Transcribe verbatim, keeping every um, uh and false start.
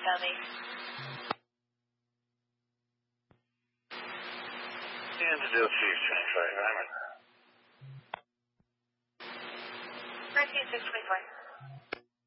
Southeast. And to Delta Chief twenty-five, Raymond. nineteen six twenty-four.